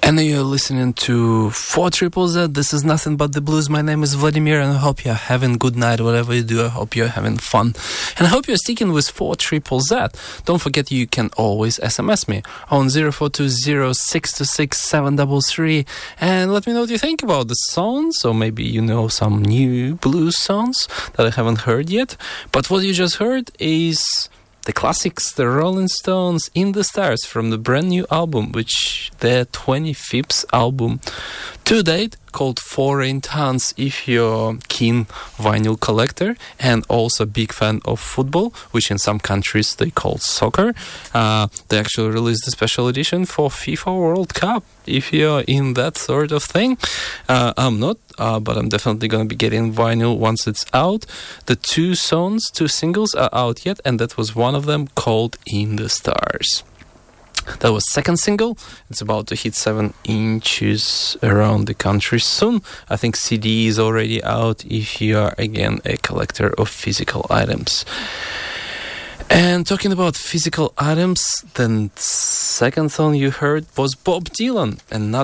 And you're listening to 4 Triple Z. This is Nothing But the Blues. My name is Vladimir, and I hope you're having a good night, whatever you do. I hope you're having fun. And I hope you're sticking with 4 Triple Z. Don't forget you can always SMS me on 0420-626-733 and let me know what you think about the songs, or maybe you know some new blues songs that I haven't heard yet. But what you just heard is the classics, the Rolling Stones, In the Stars, from the brand new album, which their 25th album to date, called Foreign Towns. If you're a keen vinyl collector and also a big fan of football, which in some countries they call soccer, they actually released a special edition for FIFA World Cup. If you're in that sort of thing, I'm not, but I'm definitely going to be getting vinyl once it's out. The 2 singles are out yet, and that was one of them, called In the Stars. That was second single. It's about to hit 7 inches around the country soon. I think CD is already out if you are, again, a collector of physical items. And talking about physical items, the second song you heard was Bob Dylan, and not